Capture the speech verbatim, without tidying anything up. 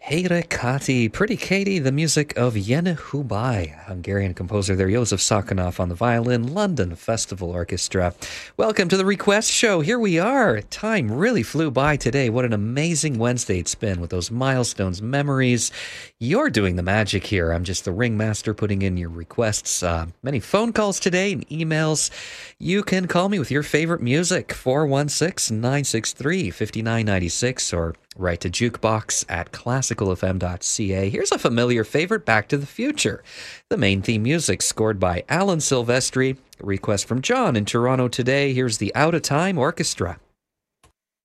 Hejre Kati, Pretty Katie, the music of Yeni Hubay, Hungarian composer there, Josef Sakanov on the violin, London Festival Orchestra. Welcome to the Request Show. Here we are. Time really flew by today. What an amazing Wednesday it's been with those milestones, memories. You're doing the magic here. I'm just the ringmaster putting in your requests. Uh, many phone calls today and emails. You can call me with your favorite music, four one six, nine six three, five nine nine six, or write to jukebox at classical f m dot c a. Here's a familiar favorite, Back to the Future. The main theme music scored by Alan Silvestri. A request from John in Toronto today. Here's the Out of Time Orchestra.